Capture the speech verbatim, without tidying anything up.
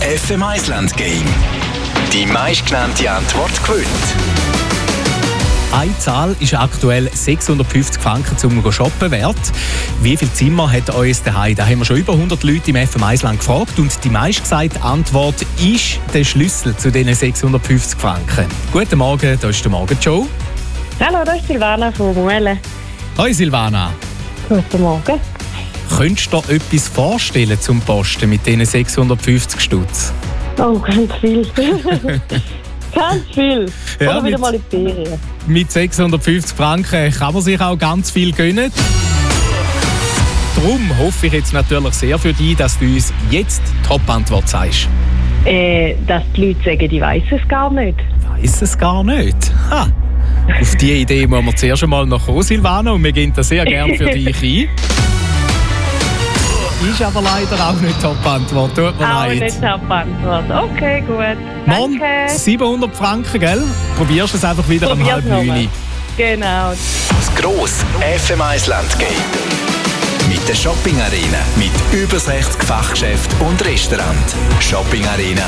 F M eins Land Game. Die meistgenannte Antwort gewinnt. Eine Zahl ist aktuell sechshundertfünfzig Franken zum Shoppen wert. Wie viele Zimmer hat euer daheim? Da haben wir schon über hundert Leute im F M eins Land gefragt und die meistgesagte Antwort ist der Schlüssel zu diesen sechshundertfünfzig Franken. Guten Morgen, da ist der Morgen-Show. Hallo, da ist Silvana von Muelle. Hoi Silvana. Guten Morgen. Könntest du dir etwas vorstellen zum Posten mit diesen sechshundertfünfzig Stutz? Oh, ganz viel. Ganz viel. Ja, Oder wieder mit- mal in die Ferien. Mit sechshundertfünfzig Franken kann man sich auch ganz viel gönnen. Darum hoffe ich jetzt natürlich sehr für dich, dass du uns jetzt die Top-Antwort sagst. Äh, dass die Leute sagen, ich weiss es gar nicht. Weiss es gar nicht. Ha. Auf diese Idee müssen wir zuerst einmal noch kommen, Silvana, und wir gehen da sehr gerne für dich ein. Ist aber leider auch nicht die Top-Antwort. Tut mir Auch leid. nicht die Antwort. Okay, gut. Mann, Danke. siebenhundert Franken, gell? Probierst es einfach wieder um Probier's halb nochmal. neun. Genau. Das grosse F M eins Land Game. Mit der Shopping Arena. Mit über sechzig Fachgeschäften und Restaurants. Shopping Arena